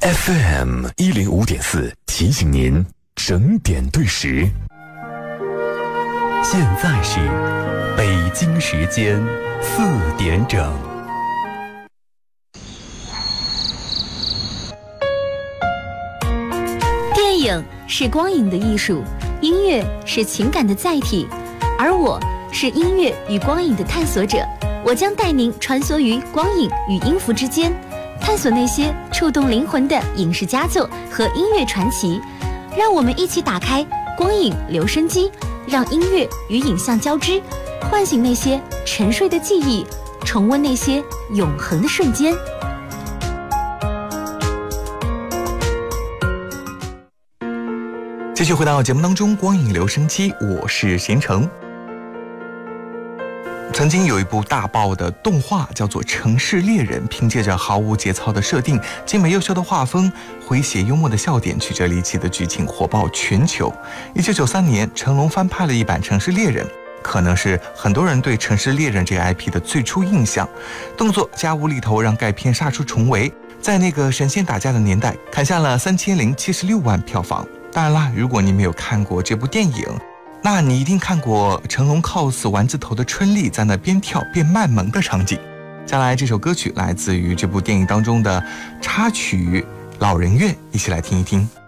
FM105.4提醒您整点对时。现在是北京时间4点整。 电影是光影的艺术，音乐是情感的载体，而我是音乐与光影的探索者。我将带您穿梭于光影与音符之间，探索那些触动灵魂的影视佳作和音乐传奇。让我们一起打开光影留声机，让音乐与影像交织，唤醒那些沉睡的记忆，重温那些永恒的瞬间。 继续回到节目当中，光影留声机，我是贤成。曾经有一部大爆的动画叫做《城市猎人》，凭借着毫无节操的设定、精美优秀的画风、诙谐幽默的笑点、曲折离奇的剧情，火爆全球。1993年，成龙翻拍了一版《城市猎人》，可能是很多人对《城市猎人》这个 IP 的最初印象。动作加无厘头，让该片杀出重围，在那个神仙打架的年代，砍下了3076万票房。当然啦，如果你没有看过这部电影，那你一定看过成龙 cos 丸子头的春丽在那边跳边卖萌的场景。接下来这首歌曲来自于这部电影当中的插曲《老人院》，一起来听一听。